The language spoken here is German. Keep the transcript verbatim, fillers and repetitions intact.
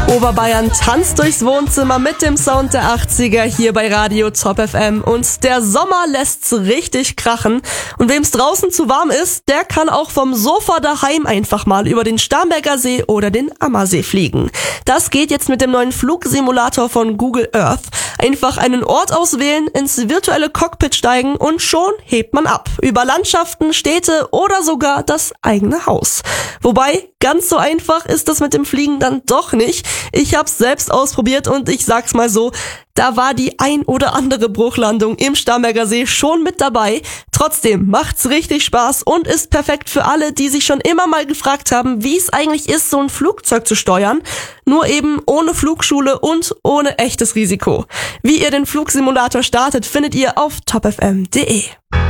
Oberbayern tanzt durchs Wohnzimmer mit dem Sound der achtziger hier bei Radio Top F M und der Sommer lässt's richtig krachen und wem's draußen zu warm ist, der kann auch vom Sofa daheim einfach mal über den Starnberger See oder den Ammersee fliegen. Das geht jetzt mit dem neuen Flugsimulator von Google Earth. Einfach einen Ort auswählen, ins virtuelle Cockpit steigen und schon hebt man ab. Über Landschaften, Städte oder sogar das eigene Haus. Wobei, ganz so einfach ist das mit dem Fliegen dann doch nicht. Ich hab's selbst ausprobiert und ich sag's mal so, da war die ein oder andere Bruchlandung im Starnberger See schon mit dabei. Trotzdem macht's richtig Spaß und ist perfekt für alle, die sich schon immer mal gefragt haben, wie es eigentlich ist, so ein Flugzeug zu steuern. Nur eben ohne Flugschule und ohne echtes Risiko. Wie ihr den Flugsimulator startet, findet ihr auf top f m punkt d e.